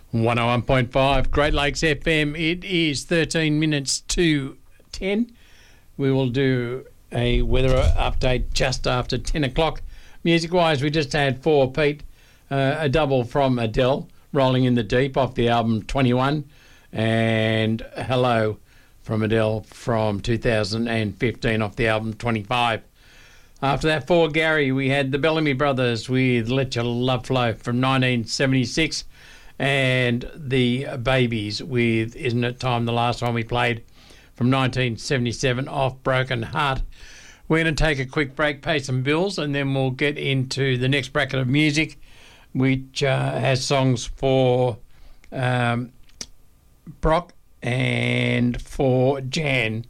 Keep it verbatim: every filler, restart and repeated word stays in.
one oh one point five Great Lakes F M. It is thirteen minutes to ten. We will do a weather update just after ten o'clock. Music-wise, we just had for Pete, uh, a double from Adele, Rolling in the Deep off the album twenty-one, and Hello from Adele from two thousand fifteen off the album twenty-five. After that, for Gary, we had the Bellamy Brothers with Let Your Love Flow from nineteen seventy-six, and the Babies with Isn't It Time, the last one we played, from nineteen seventy-seven off Broken Heart. We're going to take a quick break, pay some bills, and then we'll get into the next bracket of music, which uh, has songs for um, Brock and for Jan